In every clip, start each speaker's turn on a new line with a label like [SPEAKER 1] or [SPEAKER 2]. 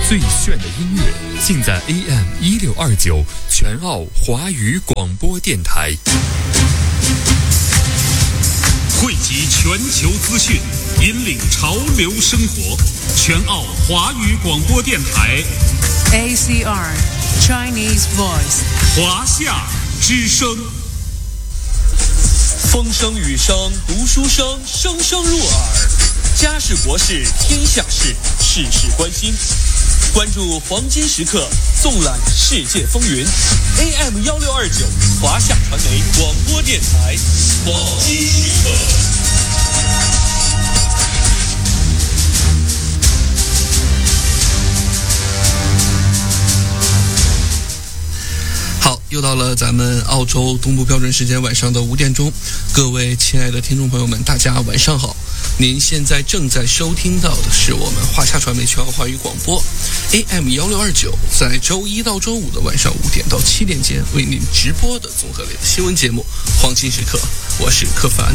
[SPEAKER 1] 最炫的音乐尽在 AM1629全澳华语广播电台，
[SPEAKER 2] 汇集全球资讯，引领潮流生活。全澳华语广播电台
[SPEAKER 3] ACR Chinese Voice
[SPEAKER 2] 华夏之声。
[SPEAKER 4] 风声雨声读书声，声声入耳。家事国事天下事，事事关心。关注黄金时刻，纵览世界风云。AM1629华夏传媒广播电台黄金时刻。
[SPEAKER 5] 好，又到了咱们澳洲东部标准时间晚上的5点钟，各位亲爱的听众朋友们，大家晚上好。您现在正在收听到的是我们华夏传媒全澳华语广播 AM1629，在周一到周五的晚上5点到7点间为您直播的综合类的新闻节目《黄金时刻》，我是柯凡。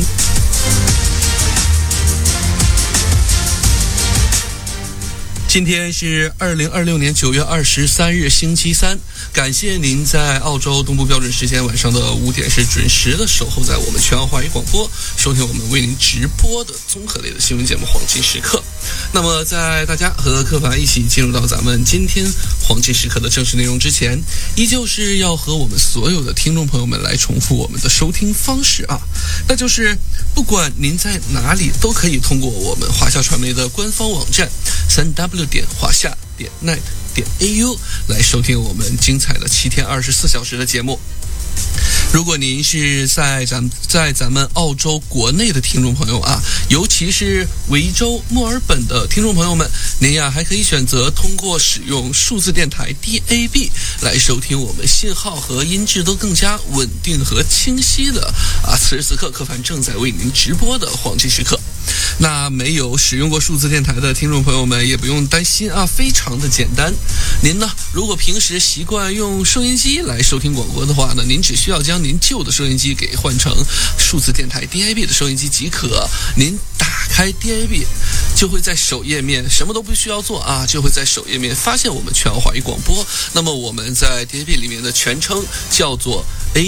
[SPEAKER 5] 今天是2026年9月23日星期三，感谢您在澳洲东部标准时间晚上的5点是准时的守候在我们全澳华语广播，收听我们为您直播的综合类的新闻节目黄金时刻。那么在大家和柯凡一起进入到咱们今天黄金时刻的正式内容之前，依旧是要和我们所有的听众朋友们来重复我们的收听方式啊，那就是不管您在哪里都可以通过我们华夏传媒的官方网站3W华夏.net .au 来收听我们精彩的7天24小时的节目。如果您是在咱们澳洲国内的听众朋友啊，尤其是维州墨尔本的听众朋友们，您呀还可以选择通过使用数字电台 DAB 来收听我们信号和音质都更加稳定和清晰的此时此刻柯凡正在为您直播的黄金时刻。那没有使用过数字电台的听众朋友们也不用担心啊，非常的简单。您呢，如果平时习惯用收音机来收听广播的话呢，您只需要将您旧的收音机给换成数字电台 DAB 的收音机即可。您打开 DAB 就会在首页面什么都不需要做啊，就会在首页面发现我们全澳华语广播。那么我们在 DAB 里面的全称叫做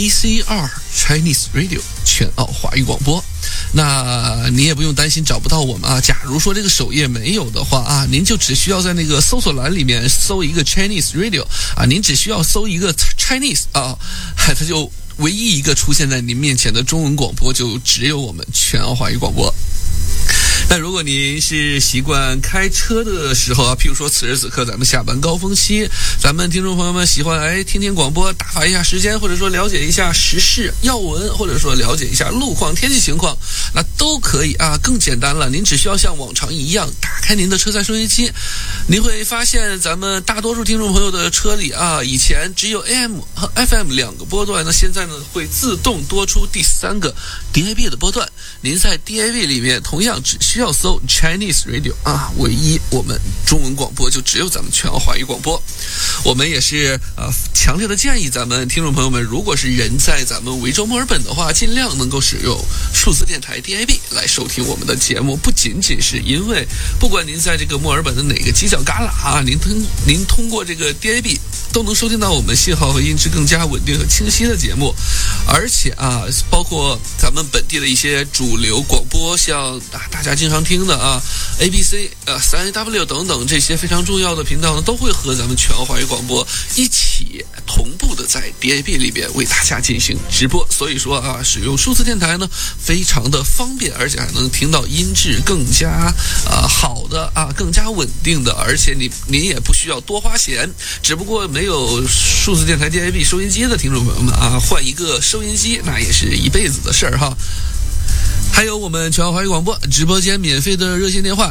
[SPEAKER 5] ACR Chinese Radio 全澳华语广播。那你也不用担心找不到我们啊。假如说这个首页没有的话啊，您就只需要在那个搜索栏里面搜一个 Chinese Radio 啊，您只需要搜一个 Chinese 啊，它就唯一一个出现在您面前的中文广播就只有我们全澳华语广播。那如果您是习惯开车的时候啊，譬如说此时此刻咱们下班高峰期，咱们听众朋友们喜欢听听广播打发一下时间，或者说了解一下时事要闻，或者说了解一下路况天气情况，那都可以啊。更简单了，您只需要像往常一样打开您的车载收音机，您会发现咱们大多数听众朋友的车里啊，以前只有 AM 和 FM 2个波段，那现在呢会自动多出第3个 DAB 的波段。您在 DAB 里面同样只需要搜 Chinese Radio 啊，唯一我们中文广播就只有咱们全澳华语广播。我们也是强烈的建议咱们听众朋友们，如果是人在咱们维州墨尔本的话，尽量能够使用数字电台 DAB 来收听我们的节目。不仅仅是因为不管您在这个墨尔本的哪个犄角旮旯啊，您通过这个 DAB 都能收听到我们信号和音质更加稳定和清晰的节目，而且包括咱们本地的一些主流广播，像大家经常听的ABC 3AW 等等这些非常重要的频道呢，都会和咱们全澳华语广播一起同步的在 DAB 里边为大家进行直播。所以说使用数字电台呢非常的方便，而且还能听到音质更加好的更加稳定的，而且您也不需要多花钱，只不过没有数字电台 DAB 收音机的听众朋友们换一个收音机那也是一辈子的事儿哈。还有我们全澳华语广播直播间免费的热线电话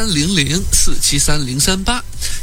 [SPEAKER 5] 1300473038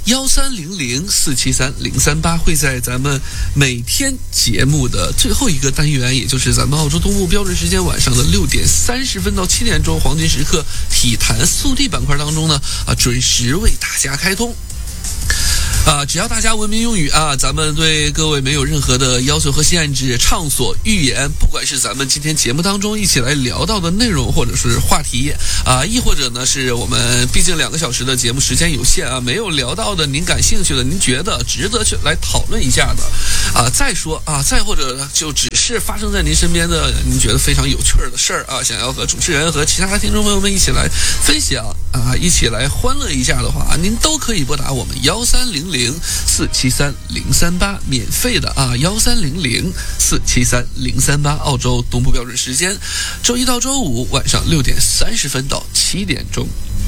[SPEAKER 5] 1300473038，会在咱们每天节目的最后一个单元，也就是咱们澳洲东部标准时间晚上的6点30分到7点钟黄金时刻体坛速递板块当中呢准时为大家开通。 只要大家文明用语啊，咱们对各位没有任何的要求和限制，畅所欲言。不管是咱们今天节目当中一起来聊到的内容，或者是话题亦或者呢是我们毕竟2个小时的节目时间有限啊，没有聊到的您感兴趣的，您觉得值得去来讨论一下的再或者就只是发生在您身边的您觉得非常有趣的事儿啊，想要和主持人和其他的听众朋友们一起来分享一起来欢乐一下的话，您都可以拨打我们1300-473-038免费的1300-473-038澳洲东部标准时间，周一到周五晚上6点30分到7点钟。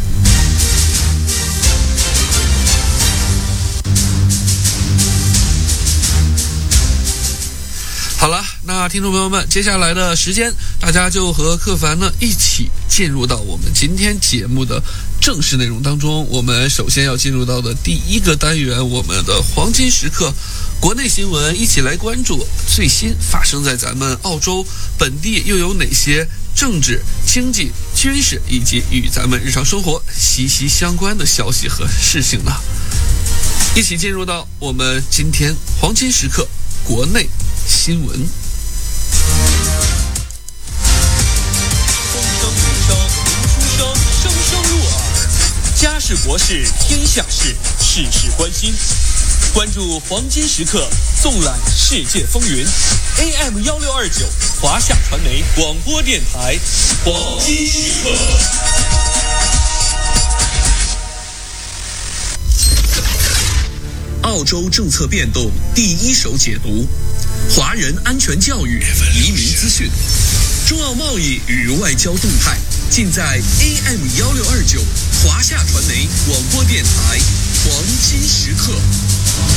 [SPEAKER 5] 好了，那听众朋友们，接下来的时间，大家就和克凡呢一起进入到我们今天节目的正式内容当中。我们首先要进入到的第一个单元，我们的黄金时刻国内新闻，一起来关注最新发生在咱们澳洲本地又有哪些政治、经济、军事以及与咱们日常生活息息相关的消息和事情呢？一起进入到我们今天黄金时刻国内新闻。
[SPEAKER 4] 风声雨声读书声，声声入耳。家事国事天下事，事事关心。关注黄金时刻，纵览世界风云。AM 1629，华夏传媒广播电台，黄金时刻。
[SPEAKER 6] 澳洲政策变动第一手解读，华人安全教育、移民资讯，中澳贸易与外交动态，尽在 AM 1629华夏传媒广播电台黄金时刻。